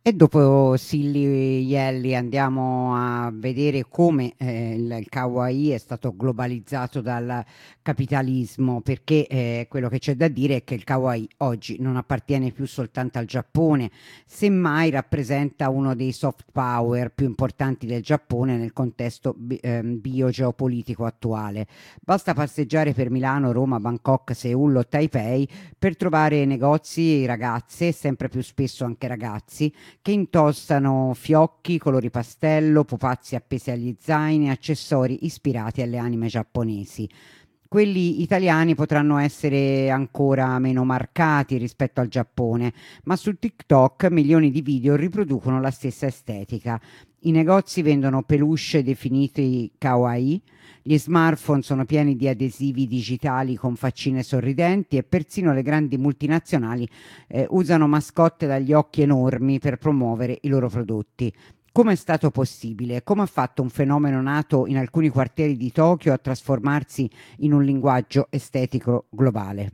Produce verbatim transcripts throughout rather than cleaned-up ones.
E dopo Silly Yelly andiamo a vedere come eh, il, il kawaii è stato globalizzato dal capitalismo, perché eh, quello che c'è da dire è che il kawaii oggi non appartiene più soltanto al Giappone, semmai rappresenta uno dei soft power più importanti del Giappone nel contesto bi- ehm, biogeopolitico attuale. Basta passeggiare per Milano, Roma, Bangkok, Seul o Taipei per trovare negozi, ragazze, sempre più spesso anche ragazzi, che indossano fiocchi, colori pastello, pupazzi appesi agli zaini, accessori ispirati alle anime giapponesi. Quelli italiani potranno essere ancora meno marcati rispetto al Giappone, ma su TikTok milioni di video riproducono la stessa estetica. I negozi vendono peluche definiti kawaii, gli smartphone sono pieni di adesivi digitali con faccine sorridenti e persino le grandi multinazionali eh, usano mascotte dagli occhi enormi per promuovere i loro prodotti. Come è stato possibile? Come ha fatto un fenomeno nato in alcuni quartieri di Tokyo a trasformarsi in un linguaggio estetico globale?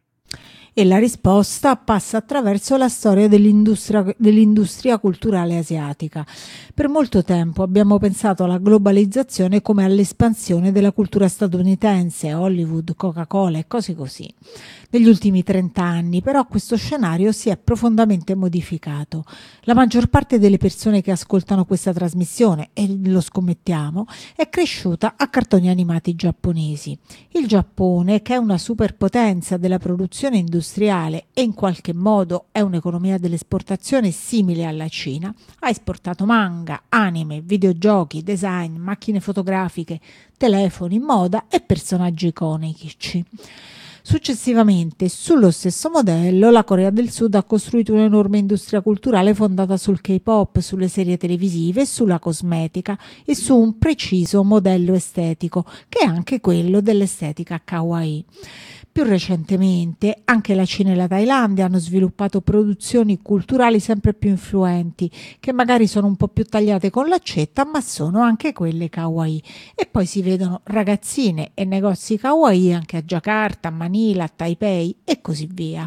E la risposta passa attraverso la storia dell'industria, dell'industria culturale asiatica. Per molto tempo abbiamo pensato alla globalizzazione come all'espansione della cultura statunitense, Hollywood, Coca-Cola e cose così. Negli ultimi trent'anni però questo scenario si è profondamente modificato. La maggior parte delle persone che ascoltano questa trasmissione, e lo scommettiamo, è cresciuta a cartoni animati giapponesi. Il Giappone, che è una superpotenza della produzione industriale e in qualche modo è un'economia dell'esportazione simile alla Cina, ha esportato manga, anime, videogiochi, design, macchine fotografiche, telefoni, moda e personaggi iconici. Successivamente, sullo stesso modello, la Corea del Sud ha costruito un'enorme industria culturale fondata sul K-pop, sulle serie televisive, sulla cosmetica e su un preciso modello estetico, che è anche quello dell'estetica kawaii. Più recentemente anche la Cina e la Thailandia hanno sviluppato produzioni culturali sempre più influenti, che magari sono un po' più tagliate con l'accetta, ma sono anche quelle kawaii. E poi si vedono ragazzine e negozi kawaii anche a Giacarta, a Manila, a Taipei e così via.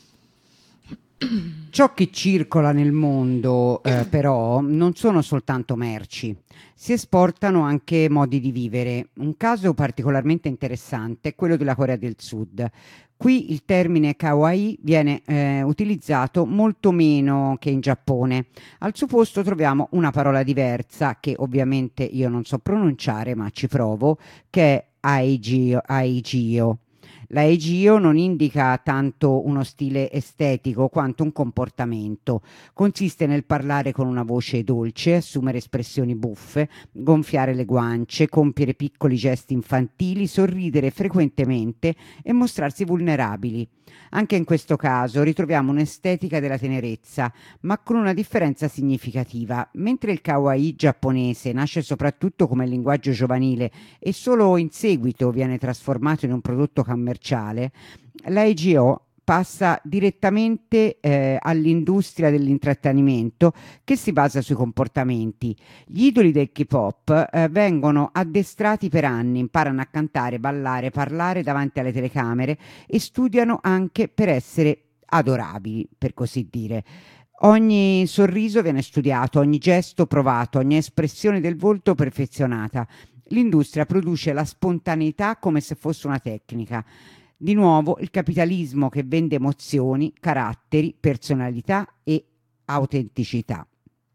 Ciò che circola nel mondo, eh, però, non sono soltanto merci, si esportano anche modi di vivere. Un caso particolarmente interessante è quello della Corea del Sud. Qui il termine kawaii viene eh, utilizzato molto meno che in Giappone. Al suo posto troviamo una parola diversa che ovviamente io non so pronunciare, ma ci provo, che è aegio. aegio. L'aegio non indica tanto uno stile estetico quanto un comportamento. Consiste nel parlare con una voce dolce, assumere espressioni buffe, gonfiare le guance, compiere piccoli gesti infantili, sorridere frequentemente e mostrarsi vulnerabili. Anche in questo caso ritroviamo un'estetica della tenerezza, ma con una differenza significativa. Mentre il kawaii giapponese nasce soprattutto come linguaggio giovanile e solo in seguito viene trasformato in un prodotto commerciale, l'A I G O passa direttamente eh, all'industria dell'intrattenimento che si basa sui comportamenti. Gli idoli del K-pop eh, vengono addestrati per anni, imparano a cantare, ballare, parlare davanti alle telecamere e studiano anche per essere adorabili, per così dire. Ogni sorriso viene studiato, ogni gesto provato, ogni espressione del volto perfezionata. L'industria produce la spontaneità come se fosse una tecnica. Di nuovo il capitalismo che vende emozioni, caratteri, personalità e autenticità.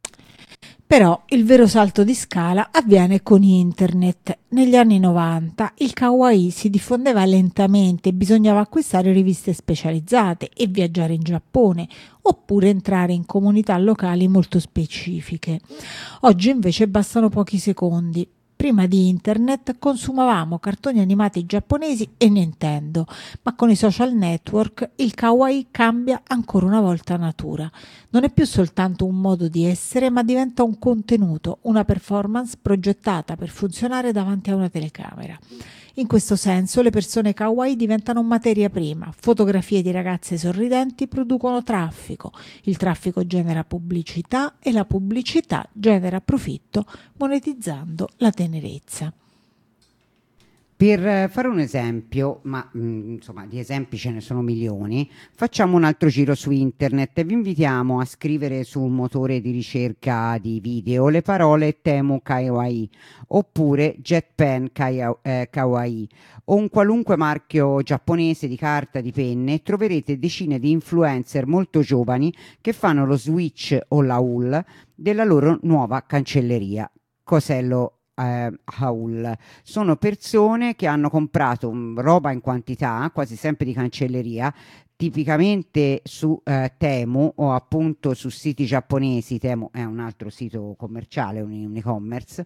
Però il vero salto di scala avviene con internet. Negli anni novanta il kawaii si diffondeva lentamente, bisognava acquistare riviste specializzate e viaggiare in Giappone oppure entrare in comunità locali molto specifiche. Oggi invece bastano pochi secondi. Prima di internet consumavamo cartoni animati giapponesi e Nintendo, ma con i social network il kawaii cambia ancora una volta natura. Non è più soltanto un modo di essere, ma diventa un contenuto, una performance progettata per funzionare davanti a una telecamera. In questo senso le persone kawaii diventano materia prima, fotografie di ragazze sorridenti producono traffico, il traffico genera pubblicità e la pubblicità genera profitto monetizzando la tenerezza. Per fare un esempio, ma mh, insomma di esempi ce ne sono milioni, facciamo un altro giro su internet e vi invitiamo a scrivere su un motore di ricerca di video le parole Temu Kawaii oppure Jetpen Kaya- eh, Kawaii o un qualunque marchio giapponese di carta, di penne e troverete decine di influencer molto giovani che fanno lo switch o la haul della loro nuova cancelleria. Cos'è lo eh, haul? Sono persone che hanno comprato mm, roba in quantità, quasi sempre di cancelleria, tipicamente su eh, Temu o appunto su siti giapponesi. Temu è un altro sito commerciale, un, un e-commerce.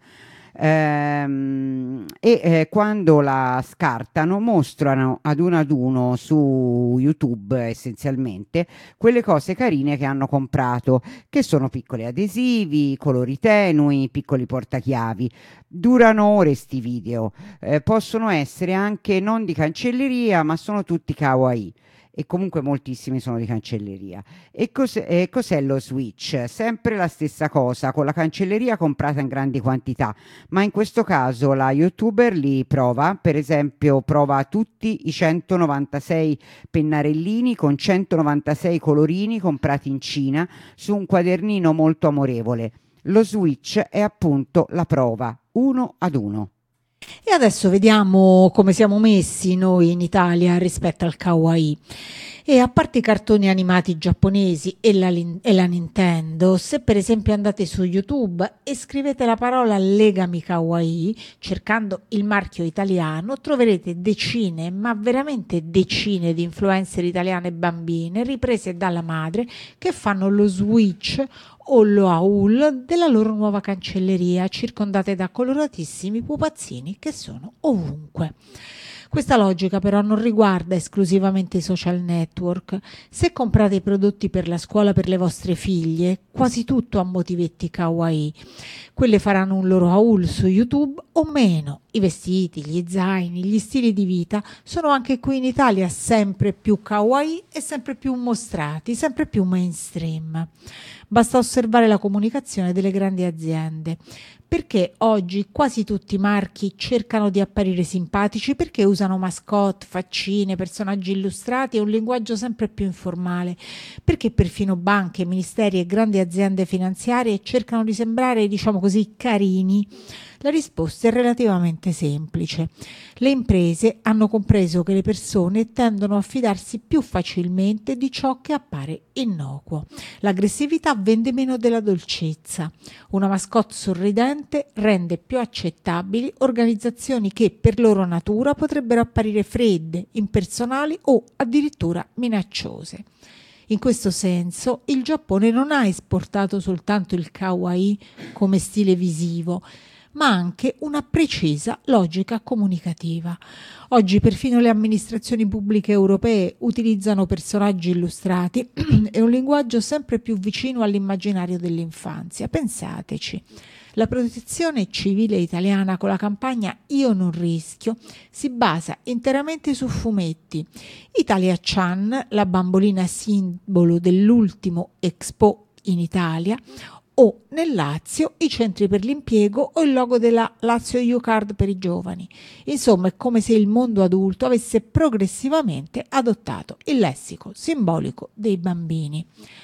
Ehm, e eh, quando la scartano mostrano ad uno ad uno su YouTube essenzialmente quelle cose carine che hanno comprato, che sono piccoli adesivi, colori tenui, piccoli portachiavi. Durano ore sti video, eh, possono essere anche non di cancelleria, ma sono tutti kawaii. E comunque moltissimi sono di cancelleria. E cos- e cos'è lo switch? Sempre la stessa cosa, con la cancelleria comprata in grandi quantità, ma in questo caso la YouTuber li prova, per esempio prova tutti i centonovantasei pennarellini con centonovantasei colorini comprati in Cina su un quadernino molto amorevole. Lo switch è appunto la prova, uno ad uno. E adesso vediamo come siamo messi noi in Italia rispetto al kawaii. E a parte i cartoni animati giapponesi e la, e la Nintendo, se per esempio andate su YouTube e scrivete la parola Legami Kawaii, cercando il marchio italiano, troverete decine, ma veramente decine di influencer italiane bambine riprese dalla madre che fanno lo switch o lo haul della loro nuova cancelleria, circondate da coloratissimi pupazzini che sono ovunque. Questa logica però non riguarda esclusivamente i social network. Se comprate i prodotti per la scuola per le vostre figlie, quasi tutto ha motivetti kawaii. Quelle faranno un loro haul su YouTube o meno. I vestiti, gli zaini, gli stili di vita sono anche qui in Italia sempre più kawaii e sempre più mostrati, sempre più mainstream. Basta osservare la comunicazione delle grandi aziende. Perché oggi quasi tutti i marchi cercano di apparire simpatici? Perché usano mascotte, faccine, personaggi illustrati e un linguaggio sempre più informale? Perché perfino banche, ministeri e grandi aziende finanziarie cercano di sembrare, diciamo così, carini? La risposta è relativamente semplice. Le imprese hanno compreso che le persone tendono a fidarsi più facilmente di ciò che appare innocuo. L'aggressività vende meno della dolcezza. Una mascotte sorridente rende più accettabili organizzazioni che per loro natura potrebbero apparire fredde, impersonali o addirittura minacciose. In questo senso, il Giappone non ha esportato soltanto il kawaii come stile visivo, ma anche una precisa logica comunicativa. Oggi perfino le amministrazioni pubbliche europee utilizzano personaggi illustrati e un linguaggio sempre più vicino all'immaginario dell'infanzia. Pensateci. La protezione civile italiana con la campagna Io non rischio si basa interamente su fumetti. Italia-chan, la bambolina simbolo dell'ultimo Expo in Italia, o nel Lazio i centri per l'impiego o il logo della Lazio U-Card per i giovani. Insomma, è come se il mondo adulto avesse progressivamente adottato il lessico simbolico dei bambini.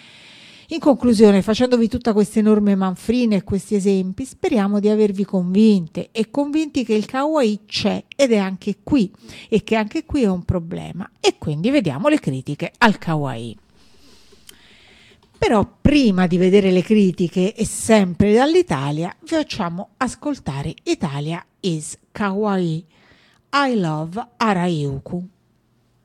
In conclusione, facendovi tutta questa enorme manfrina e questi esempi, speriamo di avervi convinte e convinti che il kawaii c'è ed è anche qui e che anche qui è un problema, e quindi vediamo le critiche al kawaii. Però prima di vedere le critiche e sempre dall'Italia vi facciamo ascoltare Italia is Kawaii. I love Arayuku.